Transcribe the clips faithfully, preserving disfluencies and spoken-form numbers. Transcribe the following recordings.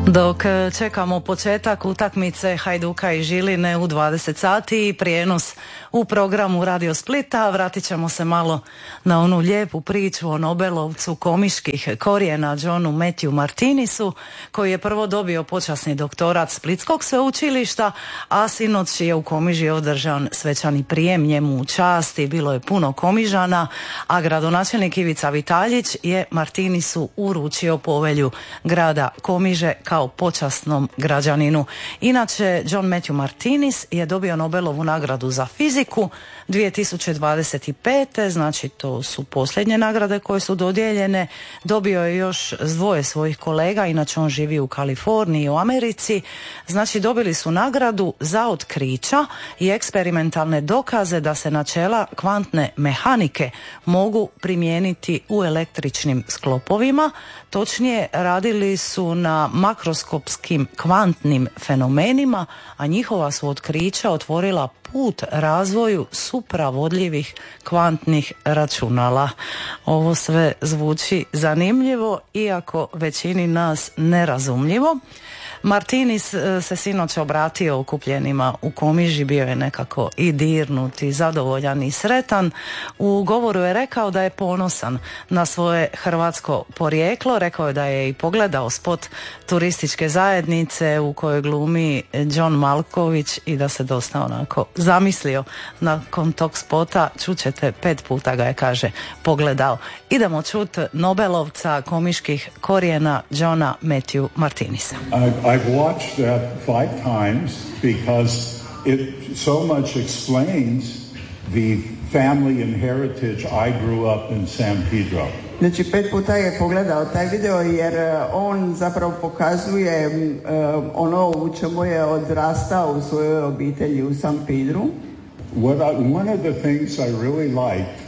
Dok čekamo početak utakmice Hajduka i Žiline u dvadeset sati i prijenos u programu Radio Splita, vratit ćemo se malo na onu lijepu priču o Nobelovcu komiških korijena Johnu Matthew Martinisu, koji je prvo dobio počasni doktorat Splitskog sveučilišta, a sinoć je u Komiži održan svečani prijem njemu u čast i bilo je puno Komižana, a gradonačelnik Ivica Vitaljić je Martinisu uručio povelju grada Komiže kao počasnom građaninu. Inače, John Matthew Martinis je dobio Nobelovu nagradu za fiziku dvije tisuće dvadeset pete. Znači to su posljednje nagrade koje su dodijeljene. Dobio je još s dvoje svojih kolega, inače on živi u Kaliforniji i u Americi. Znači dobili su nagradu za otkrića i eksperimentalne dokaze da se načela kvantne mehanike mogu primijeniti u električnim sklopovima. Točnije, radili su na makroskopskim kvantnim fenomenima, a njihova su otkrića otvorila put razvoju supravodljivih kvantnih računala. Ovo sve zvuči zanimljivo, iako većini nas nerazumljivo. Martinis se sinoć obratio okupljenima u Komiži, bio je nekako i dirnut i zadovoljan i sretan. U govoru je rekao da je ponosan na svoje hrvatsko porijeklo, rekao je da je i pogledao spot turističke zajednice u kojoj glumi John Malković i da se dosta onako zamislio nakon tog spota. Čućete, pet puta ga je, kaže, pogledao. Idemo čut Nobelovca komiških korijena Johna Matthew Martinisa. I've watched that five times because it so much explains the family and heritage I grew up in San Pedro. Znači pet puta je pogledao taj video jer on zapravo pokazuje uh, ono u čemu je odrastao u svojoj obitelji u San Pedru. What I, one of the things I really liked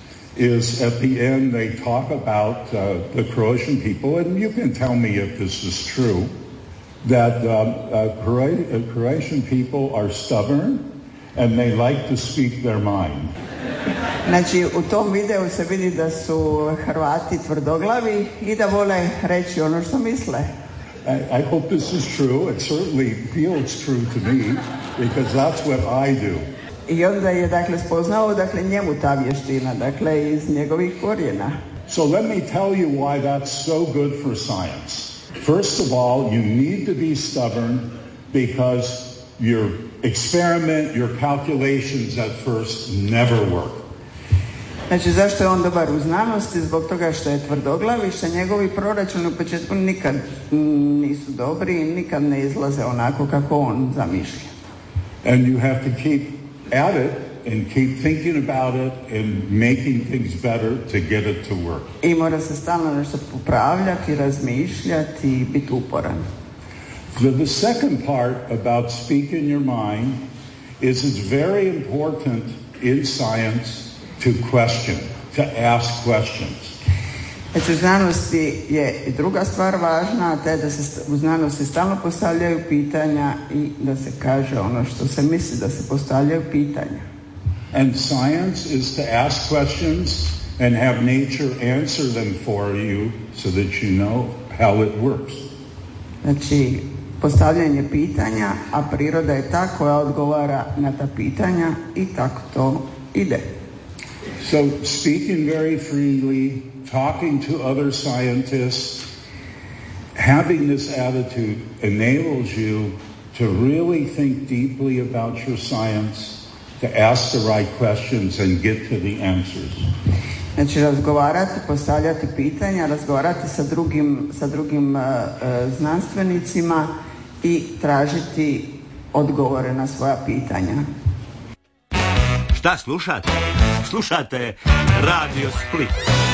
is at the end they talk about uh, the Croatian people, and you can tell me if this is true, that um, uh, Croat- Croatian people are stubborn and they like to speak their mind. Znači u tom videu se vidi da su Hrvati tvrdoglavi i da vole reći ono što misle. I, I hope this is true. It certainly feels true to me because that's what I do. I onda je dakle spoznao dakle njemu ta vještina, dakle iz njegovih korijena. So let me tell you why that's so good for science. First of all, you need to be stubborn because your experiment, your calculations at first never work. Znači zašto je on dobar u znanosti? Zbog toga što je tvrdoglav i što njegovi proračuni u početku nikad nisu dobri i nikad ne izlaze onako kako on zamišlja. And you have to keep at it and keep thinking about it and making things better to get it to work. I mora se stalno nešto popravljati, razmišljati i biti uporan. The, the second part about speaking your mind is it's very important in science to question, to ask questions. Znači u znanosti je i druga stvar važna, a to je da se u znanosti stalno postavljaju pitanja i da se kaže ono što se misli, da se postavljaju pitanja. And science is to ask questions and have nature answer them for you so that you know how it works. Znači, postavljanje pitanja, a priroda je ta koja odgovara na ta pitanja i tako to ide. So speaking very freely, talking to other scientists, having this attitude enables you to really think deeply about your science, to ask the right questions and get to the answers. Znači razgovarati, postavljati pitanja, razgovarati sa drugim, sa drugim uh, znanstvenicima i tražiti odgovore na svoja pitanja. Šta slušate? Slušate Radio Split.